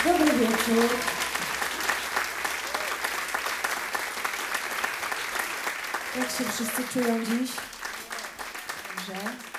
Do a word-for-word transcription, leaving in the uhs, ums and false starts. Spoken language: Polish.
Dobry wieczór. Jak się wszyscy czują dziś? Dobrze.